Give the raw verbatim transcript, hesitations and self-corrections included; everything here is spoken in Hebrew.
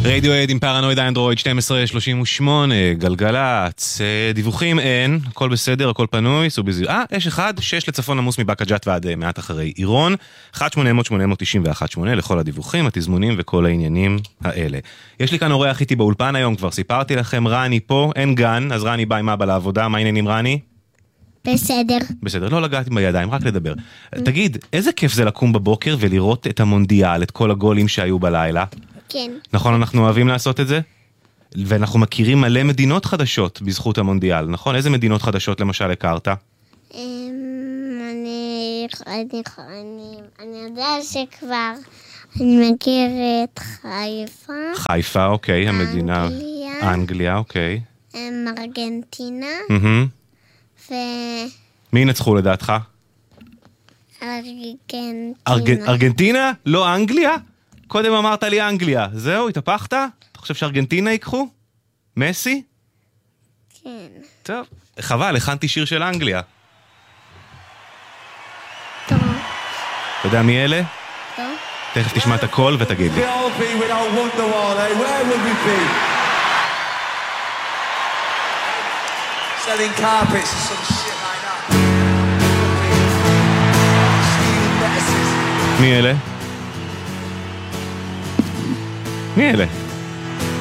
רדיואד עם פרנואיד אנדרואיד שתים עשרה שלושים ושמונה, גלגלצ, דיווחים אין, הכל בסדר, הכל פנוי, סעו בזיר. אה, יש אחד, שש לצפון עמוס מבקה ג'ת ועד מעט אחרי עירון, אחת שמונה אפס אפס שמונה תשע אחת שמונה לכל הדיווחים, התזמונים וכל העניינים האלה. יש לי כאן אורח איתי באולפן היום, כבר סיפרתי לכם, רני פה, אין גן, אז רני בא עם אבא לעבודה, מה העניינים רני? בסדר. בסדר, לא לגעתי בידיים, רק לדבר. תגיד, איזה כיף זה לקום בבוקר ולראות את המונדיאל, את כל הגולים שהיו בלילה? כן. נכון, אנחנו אוהבים לעשות את זה? ואנחנו מכירים מלא מדינות חדשות בזכות המונדיאל, נכון? איזה מדינות חדשות למשל הכרת? אני, אני, אני, אני יודע שכבר אני מכיר את חיפה. חיפה, אוקיי, המדינה. אנגליה. אנגליה, אוקיי. ארגנטינה. מהמם. ו... מי נצחו לדעתך? ארגנטינה. ארג... ארגנטינה? לא אנגליה? קודם אמרת לי אנגליה. זהו, התהפכת? אתה חושב שארגנטינה ייקחו? מסי? כן. טוב. חבל, הכנתי שיר של אנגליה. טוב. אתה יודע מי אלה? טוב. תכף תשמע את הכל ותגיד לי. Selling carpets or some shit like that. מי אלה? מי אלה?